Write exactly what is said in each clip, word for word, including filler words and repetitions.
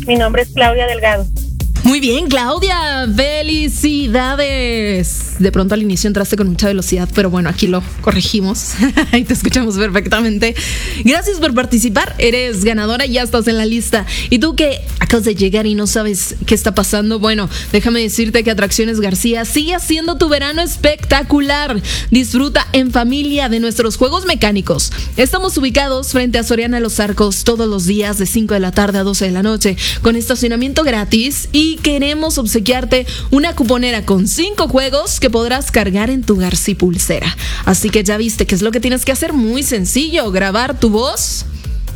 Mi nombre es Claudia Delgado. Muy bien, Claudia, felicidades. De pronto al inicio entraste con mucha velocidad, pero bueno, aquí lo corregimos y te escuchamos perfectamente. Gracias por participar, eres ganadora y ya estás en la lista. Y tú que acabas de llegar y no sabes qué está pasando, bueno, déjame decirte que Atracciones García sigue haciendo tu verano espectacular. Disfruta en familia de nuestros juegos mecánicos. Estamos ubicados frente a Soriana Los Arcos todos los días de cinco de la tarde a doce de la noche, con estacionamiento gratis, y queremos obsequiarte una cuponera con cinco juegos que podrás cargar en tu Garci pulsera. Así que ya viste qué es lo que tienes que hacer. Muy sencillo, grabar tu voz,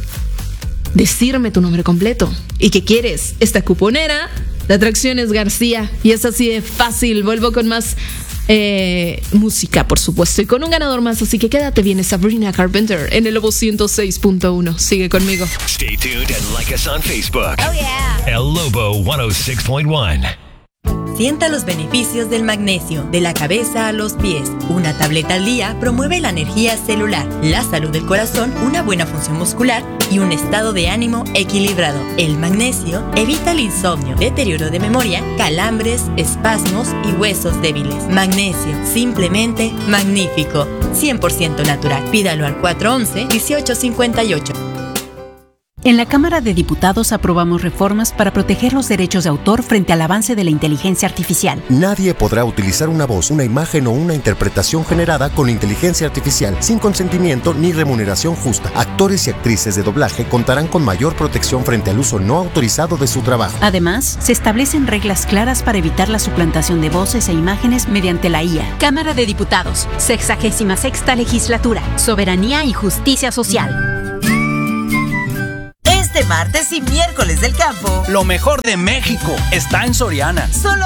decirme tu nombre completo y que quieres esta cuponera de Atracciones García, y es así de fácil. Vuelvo con más eh, música, por supuesto, y con un ganador más, así que quédate bien. Sabrina Carpenter en el Lobo ciento seis punto uno. Sigue conmigo. Stay tuned and like us on Facebook. Oh yeah. El Lobo ciento seis punto uno. Sienta los beneficios del magnesio, de la cabeza a los pies. Una tableta al día promueve la energía celular, la salud del corazón, una buena función muscular y un estado de ánimo equilibrado. El magnesio evita el insomnio, deterioro de memoria, calambres, espasmos y huesos débiles. Magnesio, simplemente magnífico. cien por ciento natural. Pídalo al cuatro once, dieciocho cincuenta y ocho. En la Cámara de Diputados aprobamos reformas para proteger los derechos de autor frente al avance de la inteligencia artificial. Nadie podrá utilizar una voz, una imagen o una interpretación generada con inteligencia artificial sin consentimiento ni remuneración justa. Actores y actrices de doblaje contarán con mayor protección frente al uso no autorizado de su trabajo. Además, se establecen reglas claras para evitar la suplantación de voces e imágenes mediante la I A. Cámara de Diputados, sexagésima sexta legislatura, soberanía y justicia social. Este martes y miércoles del campo, lo mejor de México está en Soriana. Solo